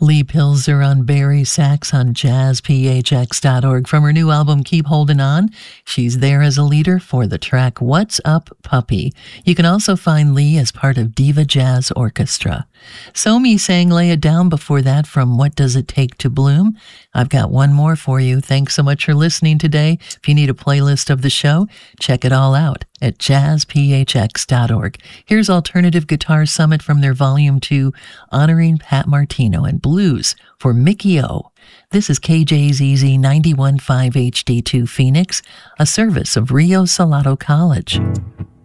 Lee Pilzer on Barry sax on jazzphx.org from her new album Keep Holding On. She's there as a leader for the track What's Up Puppy. You can also find Lee as part of Diva Jazz Orchestra. Somi sang Lay It Down before that from What Does It Take to Bloom. I've got one more for you. Thanks so much for listening today. If you need a playlist of the show, check it all out at jazzphx.org. Here's Alternative Guitar Summit from their Volume 2, honoring Pat Martino and Blues for Mickey O. This is KJZZ 91.5 HD2 Phoenix, a service of Rio Salado College.